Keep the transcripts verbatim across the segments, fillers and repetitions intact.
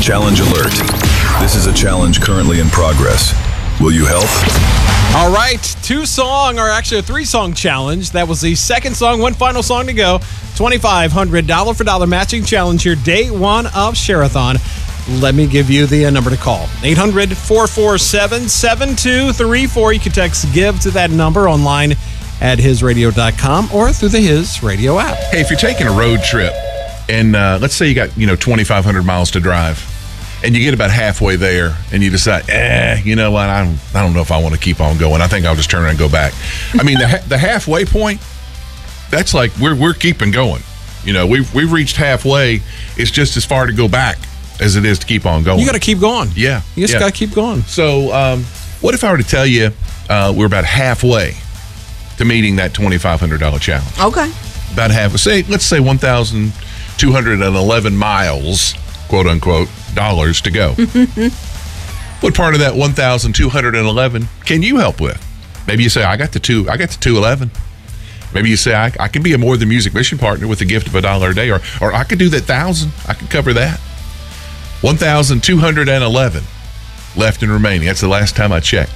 Challenge alert. This is a challenge currently in progress. Will you help? All right, two-song, or actually a three-song challenge. That was the second song, one final song to go. twenty-five hundred dollars dollar for dollar matching challenge here, day one of Share-a-thon. Let me give you the uh, number to call. eight hundred, four four seven, seven two three four. You can text GIVE to that number online at his radio dot com or through the His Radio app. Hey, if you're taking a road trip and uh, let's say you got, you know, twenty-five hundred miles to drive and you get about halfway there and you decide, eh, you know what, I don't, I don't know if I want to keep on going. I think I'll just turn around and go back. I mean, the, the halfway point, that's like we're we're keeping going. You know, we've, we've reached halfway. It's just as far to go back as it is to keep on going. You got to keep going. Yeah. You just yeah. got to keep going. So um, what if I were to tell you uh, we're about halfway to meeting that twenty-five hundred dollars challenge? Okay. About half. Say, let's say one thousand two hundred eleven miles, quote unquote, dollars to go. What part of that one thousand two hundred eleven can you help with? Maybe you say, I got the two, I got the two eleven. Maybe you say, I, I can be a More Than Music mission partner with a gift of a dollar a day, or or I could do that thousand. I could cover that. one thousand two hundred eleven left and remaining. That's the last time I checked.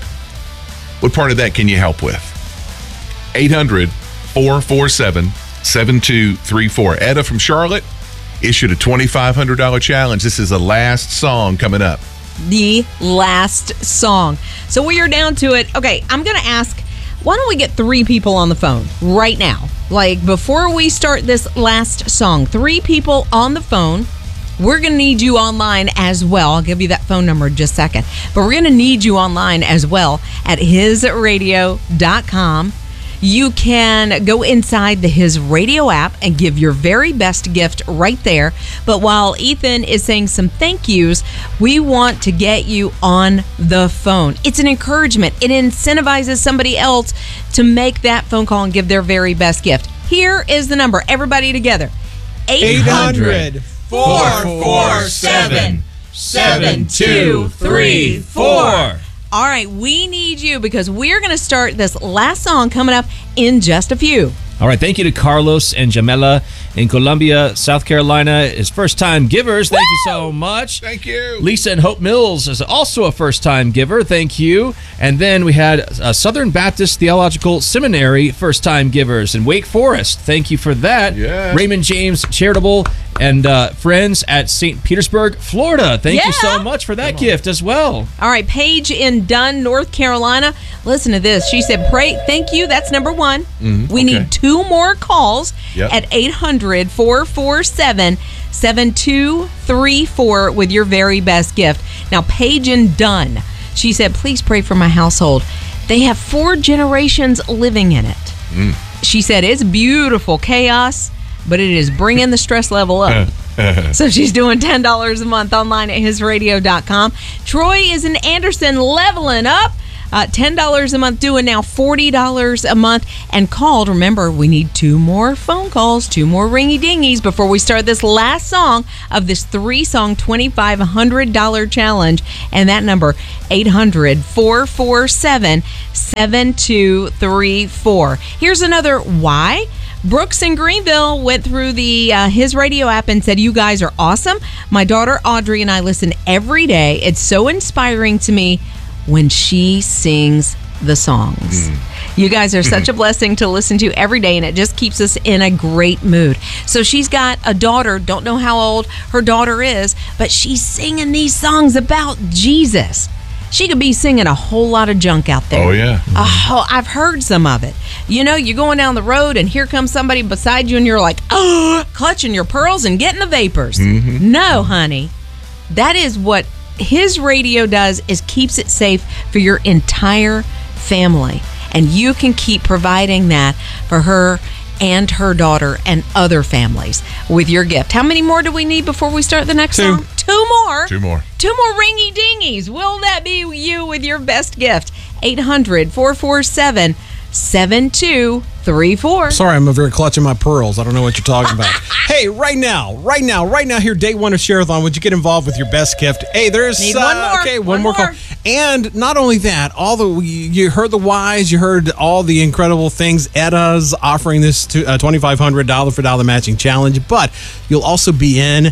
What part of that can you help with? eight hundred, four four seven, seven two three four. Etta from Charlotte issued a twenty-five hundred dollars challenge. This is the last song coming up. The last song. So we are down to it. Okay, I'm going to ask, why don't we get three people on the phone right now? Like, before we start this last song, three people on the phone. We're going to need you online as well. I'll give you that phone number in just a second. But we're going to need you online as well at his radio dot com. You can go inside the His Radio app and give your very best gift right there. But while Ethan is saying some thank yous, we want to get you on the phone. It's an encouragement. It incentivizes somebody else to make that phone call and give their very best gift. Here is the number. Everybody together. eight hundred, four four seven, seven two three four. All right, we need you because we're going to start this last song coming up in just a few. All right, thank you to Carlos and Jamela in Columbia, South Carolina. Is first-time givers. Thank Woo! you so much. Thank you. Lisa and Hope Mills is also a first-time giver. Thank you. And then we had uh, Southern Baptist Theological Seminary first-time givers in Wake Forest. Thank you for that. Yes. Raymond James Charitable and uh, friends at Saint Petersburg, Florida. Thank Yeah. you so much for that gift as well. All right, Paige in Dunn, North Carolina. Listen to this. She said, pray, thank you. That's number one. Mm, we okay. need two more calls Yep. at eight hundred, four four seven, seven two three four with your very best gift. Now, Paige in Dunn, she said, please pray for my household. They have four generations living in it. Mm. She said, it's beautiful chaos, but it is bringing the stress level up. So she's doing ten dollars a month online at his radio dot com. Troy is in Anderson, leveling up. Uh, ten dollars a month, doing now forty dollars a month. And called, remember, we need two more phone calls, two more ringy-dingies before we start this last song of this three-song twenty-five hundred dollars challenge. And that number, eight hundred, four four seven, seven two three four. Here's another why. Brooks in Greenville went through the uh, His Radio app and said, you guys are awesome. My daughter Audrey and I listen every day. It's so inspiring to me when she sings the songs. Mm. You guys are such a blessing to listen to every day, and it just keeps us in a great mood. So she's got a daughter, don't know how old her daughter is, but she's singing these songs about Jesus. She could be singing a whole lot of junk out there. Oh, yeah. Oh, I've heard some of it. You know, you're going down the road, and here comes somebody beside you, and you're like, oh, clutching your pearls and getting the vapors. Mm-hmm. No, honey. That is what His Radio does, is keeps it safe for your entire family. And you can keep providing that for her and her daughter and other families with your gift. How many more do we need before we start the next Two. song? Two more. Two more. Two more ringy dingies. Will that be you with your best gift? eight hundred, four four seven, seven two three four. Sorry, I'm over here clutching my pearls. I don't know what you're talking about. Hey, right now, right now, right now here, day one of Share-a-thon, would you get involved with your best gift? Hey, there's... Need uh, one more. Okay, one, One more, more. call. And not only that, all the you heard the whys, you heard all the incredible things. Etta's offering this to, uh, twenty-five hundred dollars for dollar matching challenge, but you'll also be in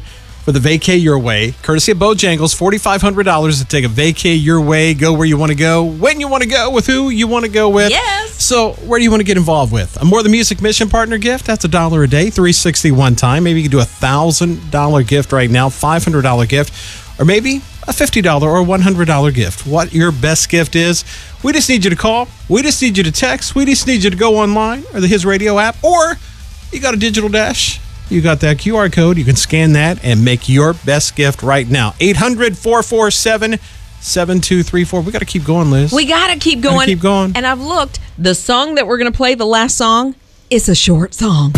for the Vacay Your Way, courtesy of Bojangles, four thousand five hundred dollars to take a Vacay Your Way, go where you want to go, when you want to go, with who you want to go with. Yes. So where do you want to get involved with? A More Than Music Mission Partner gift, that's a dollar a day, three hundred sixty-one time. Maybe you can do a one thousand dollars gift right now, five hundred dollars gift, or maybe a fifty dollars or one hundred dollars gift. What your best gift is, we just need you to call. We just need you to text. We just need you to go online or the His Radio app, or you got a digital dash. You got that Q R code. You can scan that and make your best gift right now. eight hundred, four four seven, seven two three four. We got to keep going, Liz. We got to keep going. Gotta keep going. And I've looked. The song that we're going to play, the last song, is a short song.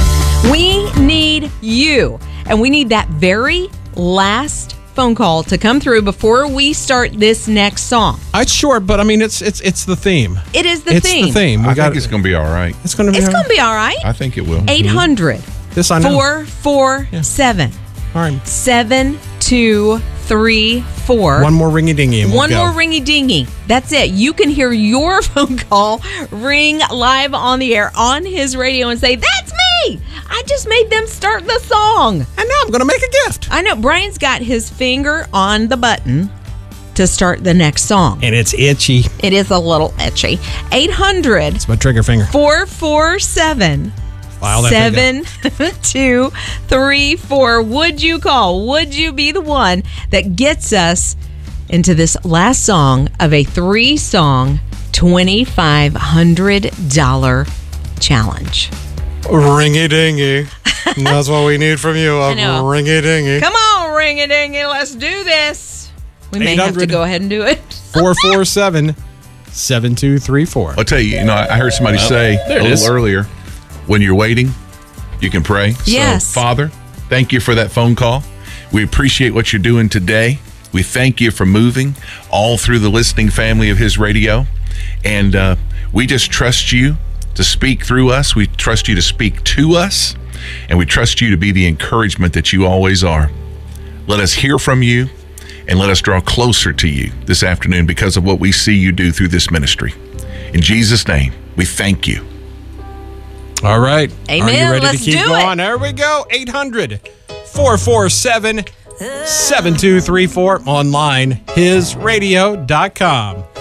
We need you. And we need that very last phone call to come through before we start this next song. It's short, but I mean, it's it's it's the theme. It is the it's theme. the theme. We I got think it's going to be all right. It's going to be. It's all going right. to be all right. I think it will. eight hundred, This I know. four four seven, All right. seven two three four. One more ringy dingy. And we'll One go. more ringy dingy. That's it. You can hear your phone call ring live on the air on His Radio and say, "That's me. I just made them start the song." And now I'm going to make a gift. I know Brian's got his finger on the button to start the next song. And it's itchy. It is a little etchy. eight hundred, It's my trigger finger. four four seven, File that thing seven two three four. Would you call? Would you be the one that gets us into this last song of a three-song, twenty-five hundred dollars challenge? Ringy dingy. That's what we need from you. A I know. ringy dingy. Come on, ring-a-dingy, let's do this. We may have to eight hundred go ahead and do it. four four seven, seven two three four. I'll tell you, you know, I heard somebody say there a it little is. earlier, when you're waiting, you can pray. Yes. So, Father, thank you for that phone call. We appreciate what you're doing today. We thank you for moving all through the listening family of His Radio. And uh, we just trust you to speak through us. We trust you to speak to us. And we trust you to be the encouragement that you always are. Let us hear from you and let us draw closer to you this afternoon because of what we see you do through this ministry. In Jesus' name, we thank you. All right. Amen. Are you ready Let's to keep do going? it. There we go. eight hundred, four four seven, seven two three four. Online, his radio dot com.